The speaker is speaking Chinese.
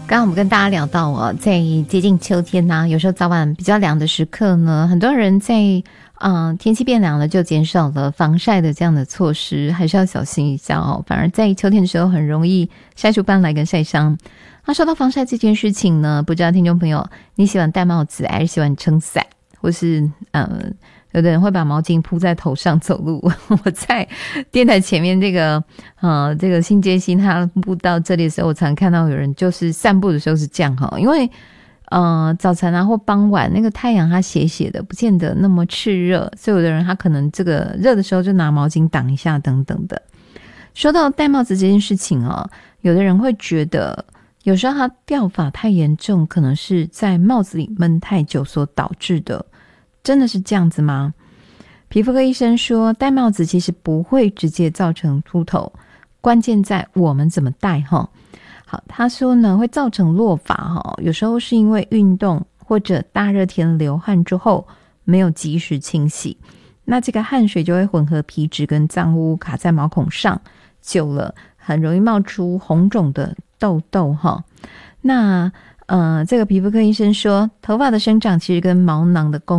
刚刚我们跟大家聊到在接近秋天啊，有时候早晚比较凉的时刻呢，很多人在天气变凉了就减少了防晒的这样的措施，还是要小心一下哦。反而在秋天的时候很容易晒出斑来跟晒伤。那说到防晒这件事情呢，不知道听众朋友你喜欢戴帽子还是喜欢撑伞，或是有的人会把毛巾铺在头上走路。我在电台前面这个新街心他步到这里的时候，我常看到有人就是散步的时候是这样因为早晨啊或傍晚那个太阳它斜斜的，不见得那么炽热，所以有的人他可能这个热的时候就拿毛巾挡一下等等的。说到戴帽子这件事情有的人会觉得有时候他掉发太严重，可能是在帽子里闷太久所导致的。真的是这样子吗？皮肤科医生说，戴帽子其实不会直接造成秃头，关键在我们怎么戴好，他说呢，会造成落发有时候是因为运动或者大热天流汗之后没有及时清洗，那这个汗水就会混合皮脂跟脏污卡在毛孔上，久了很容易冒出红肿的痘痘那这个皮肤科医生说，头发的生长其实跟毛囊的功